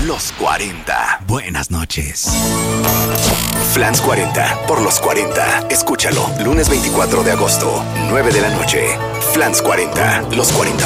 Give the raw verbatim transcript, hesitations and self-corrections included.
Los cuarenta. Buenas noches. Flans cuarenta, por los cuarenta. Escúchalo, lunes veinticuatro de agosto, nueve de la noche. Flans cuarenta, los cuarenta